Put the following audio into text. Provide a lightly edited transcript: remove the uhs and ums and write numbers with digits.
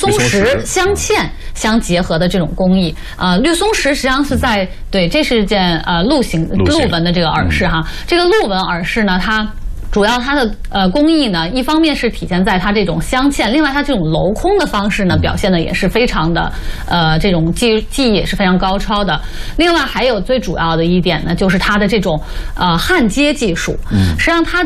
松石镶嵌相结合的这种工艺。绿松石实际上是在这是件鹿纹的这个耳饰哈。这个鹿纹耳饰呢，它主要它的工艺呢，一方面是体现在它这种镶嵌，另外它这种镂空的方式呢，表现的也是非常的这种技艺也是非常高超的。另外还有最主要的一点呢，就是它的这种焊接技术，实际上它